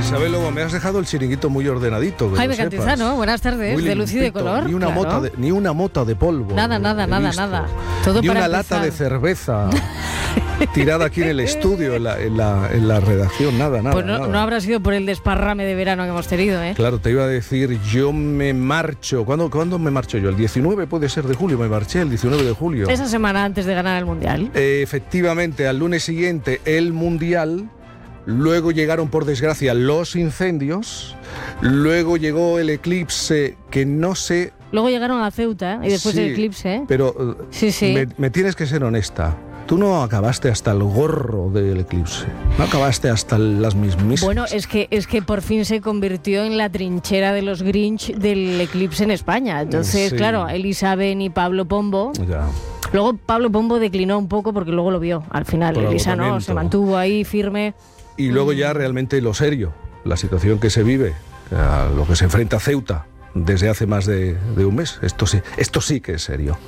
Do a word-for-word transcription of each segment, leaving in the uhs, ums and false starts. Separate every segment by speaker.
Speaker 1: Isabel Lobo, me has dejado el chiringuito muy ordenadito.
Speaker 2: Jaime Cantizano, buenas tardes, muy de luz y de color.
Speaker 1: Ni una,
Speaker 2: claro.
Speaker 1: mota de, ni una mota de polvo.
Speaker 2: Nada, nada, nada,
Speaker 1: visto.
Speaker 2: nada. Todo
Speaker 1: ni
Speaker 2: para
Speaker 1: una
Speaker 2: empezar.
Speaker 1: lata de cerveza tirada aquí en el estudio, en la, en la, en la redacción, nada, nada.
Speaker 2: Pues no,
Speaker 1: nada.
Speaker 2: no habrá sido por el desparrame de verano que hemos tenido, ¿eh?
Speaker 1: Claro, te iba a decir, yo me marcho. ¿Cuándo, ¿cuándo me marcho yo? El diecinueve puede ser de julio, me marché el diecinueve de julio.
Speaker 2: Esa semana antes de ganar el Mundial.
Speaker 1: Eh, efectivamente, al lunes siguiente el Mundial. Luego llegaron, por desgracia, los incendios. Luego llegó el eclipse, que no sé...
Speaker 2: Luego llegaron a Ceuta y después
Speaker 1: sí,
Speaker 2: el eclipse, ¿eh?
Speaker 1: Pero
Speaker 2: sí, sí.
Speaker 1: Me, me tienes que ser honesta. Tú no acabaste hasta el gorro del eclipse. No acabaste hasta las mismísimas.
Speaker 2: Bueno, es que, es que por fin se convirtió en la trinchera de los Grinch del eclipse en España. Entonces,
Speaker 1: sí.
Speaker 2: claro, Elisa Ben y Pablo Pombo...
Speaker 1: Ya.
Speaker 2: Luego Pablo Pombo declinó un poco porque luego lo vio. Al final,
Speaker 1: Por
Speaker 2: Elisa no,
Speaker 1: agotamiento.
Speaker 2: se mantuvo ahí firme.
Speaker 1: Y luego ya realmente lo serio, la situación que se vive, a lo que se enfrenta Ceuta desde hace más de, de un mes. Esto sí, esto sí que es serio,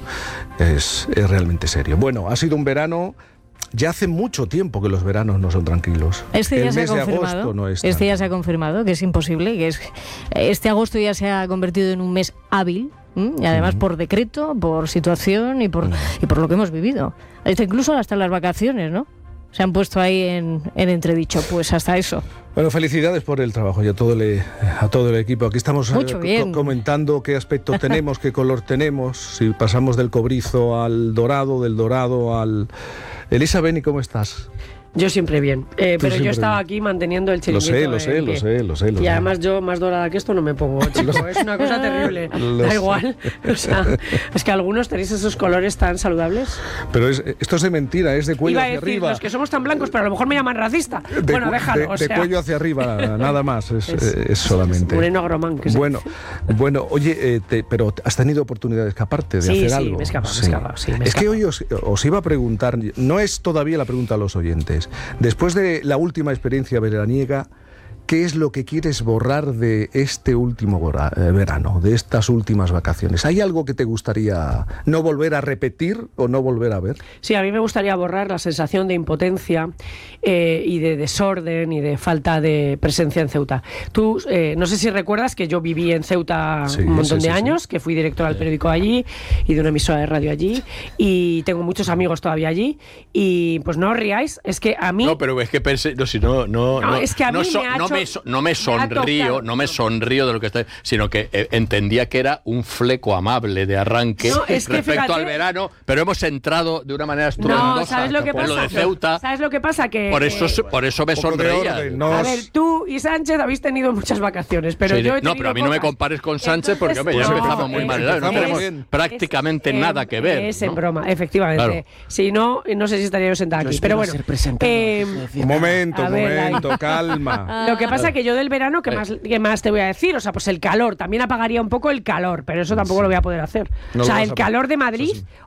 Speaker 1: es, es realmente serio. Bueno, ha sido un verano, ya hace mucho tiempo que los veranos no son tranquilos.
Speaker 2: Este ya
Speaker 1: El
Speaker 2: se ha
Speaker 1: mes de
Speaker 2: confirmado,
Speaker 1: agosto no es
Speaker 2: este
Speaker 1: tan-
Speaker 2: ya se ha confirmado que es imposible, que es este agosto ya se ha convertido en un mes hábil. ¿m? Y además
Speaker 1: Ujú.
Speaker 2: por decreto, por situación y por,
Speaker 1: Ujú.
Speaker 2: y por lo que hemos vivido. Hasta incluso hasta las vacaciones, ¿no? Se han puesto ahí en, en entredicho, pues hasta eso.
Speaker 1: Bueno, felicidades por el trabajo y a todo el, a todo el equipo. Aquí estamos
Speaker 2: Mucho
Speaker 1: eh,
Speaker 2: bien.
Speaker 1: co- comentando qué aspecto tenemos, qué color tenemos, si pasamos del cobrizo al dorado, del dorado al... Elisa Beni, ¿cómo estás?
Speaker 3: Yo siempre bien, eh,
Speaker 1: Tú
Speaker 3: pero
Speaker 1: siempre
Speaker 3: yo estaba
Speaker 1: bien.
Speaker 3: aquí manteniendo el
Speaker 1: Lo
Speaker 3: chiringuito
Speaker 1: sé, lo sé,
Speaker 3: en
Speaker 1: lo
Speaker 3: pie.
Speaker 1: sé, lo sé. Lo
Speaker 3: Y
Speaker 1: sé.
Speaker 3: además yo más dorada que esto no me pongo, chico, es una cosa terrible.
Speaker 1: Lo
Speaker 3: Da
Speaker 1: sé.
Speaker 3: igual, o sea, es que algunos tenéis esos colores tan saludables.
Speaker 1: Pero es, esto es de mentira, es de cuello
Speaker 3: Iba a
Speaker 1: hacia
Speaker 3: decir,
Speaker 1: arriba.
Speaker 3: los que somos tan blancos, pero a lo mejor me llaman racista.
Speaker 1: De,
Speaker 3: bueno,
Speaker 1: cu-
Speaker 3: déjalo,
Speaker 1: de-
Speaker 3: o
Speaker 1: de
Speaker 3: sea,
Speaker 1: cuello hacia arriba, nada más, es,
Speaker 3: Es-
Speaker 1: es solamente.
Speaker 3: Moreno Agromán, que se
Speaker 1: Bueno,
Speaker 3: dice.
Speaker 1: bueno, oye, eh, te- pero has tenido oportunidad de escaparte, de
Speaker 3: Sí,
Speaker 1: hacer
Speaker 3: sí,
Speaker 1: algo.
Speaker 3: me he escapado, me he escapado, sí, me he
Speaker 1: es que
Speaker 3: escapado.
Speaker 1: hoy os, os iba a preguntar, no es todavía la pregunta a los oyentes, después de la última experiencia veraniega, ¿qué es lo que quieres borrar de este último vora- eh, verano, de estas últimas vacaciones? ¿Hay algo que te gustaría no volver a repetir o no volver a ver?
Speaker 3: Sí, a mí me gustaría borrar la sensación de impotencia eh, y de desorden y de falta de presencia en Ceuta. Tú, eh, no sé si recuerdas que yo viví en Ceuta
Speaker 1: Sí,
Speaker 3: un montón
Speaker 1: sí,
Speaker 3: de
Speaker 1: sí,
Speaker 3: años,
Speaker 1: sí.
Speaker 3: que fui directora del periódico allí y de una emisora de radio allí, y tengo muchos amigos todavía allí, y pues no os riáis, es que a mí...
Speaker 4: No, pero es que pensé, no, si no, no,
Speaker 3: No, es que a mí
Speaker 4: so-
Speaker 3: me ha
Speaker 4: no
Speaker 3: hecho-
Speaker 4: me, so- no me
Speaker 3: me ha
Speaker 4: sonrío,
Speaker 3: tocado.
Speaker 4: no me sonrío de lo que está, sino que eh, entendía que era un fleco amable de arranque
Speaker 3: No, es que
Speaker 4: respecto
Speaker 3: fíjate-
Speaker 4: al verano, pero hemos entrado de una manera estruendosa.
Speaker 3: No, ¿sabes lo que
Speaker 4: por
Speaker 3: pasa?
Speaker 4: lo de Ceuta,
Speaker 3: ¿Sabes lo que pasa? Que,
Speaker 4: por eso,
Speaker 3: eh,
Speaker 4: por eso me
Speaker 1: Un poco de
Speaker 4: sonreía.
Speaker 1: orden, no
Speaker 3: A
Speaker 1: os-
Speaker 3: ver, tú y Sánchez habéis tenido muchas vacaciones, pero
Speaker 4: Sí,
Speaker 3: yo he
Speaker 4: no,
Speaker 3: tenido
Speaker 4: pero a mí no me
Speaker 3: pocas.
Speaker 4: compares con Sánchez porque hombre, ya
Speaker 3: Entonces,
Speaker 4: empezamos
Speaker 3: no,
Speaker 4: muy
Speaker 3: es-
Speaker 4: mal. No
Speaker 1: empezamos
Speaker 4: tenemos
Speaker 1: bien.
Speaker 4: prácticamente
Speaker 3: Es-
Speaker 4: nada
Speaker 3: em,
Speaker 4: que ver.
Speaker 3: Es
Speaker 4: ¿no?
Speaker 3: en broma, efectivamente.
Speaker 4: Claro.
Speaker 3: Si no, no sé si estaría yo sentada aquí. Pero bueno, eh,
Speaker 1: Un momento,
Speaker 3: A
Speaker 1: un
Speaker 3: ver,
Speaker 1: momento, calma.
Speaker 3: lo que pasa es que yo del verano, ¿qué más, ¿qué más te voy a decir? O sea, pues el calor, también apagaría un poco el calor, pero eso tampoco lo voy a poder hacer.
Speaker 1: No
Speaker 3: o
Speaker 1: lo
Speaker 3: sea,
Speaker 1: vas
Speaker 3: el
Speaker 1: a-
Speaker 3: calor de Madrid,
Speaker 1: eso sí.